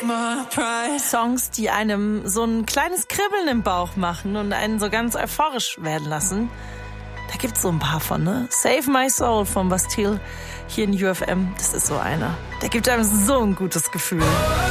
Songs, die einem so ein kleines Kribbeln im Bauch machen und einen so ganz euphorisch werden lassen. Da gibt's so ein paar von, ne? Save My Soul von Bastille hier in UFM, das ist so einer. Der gibt einem so ein gutes Gefühl.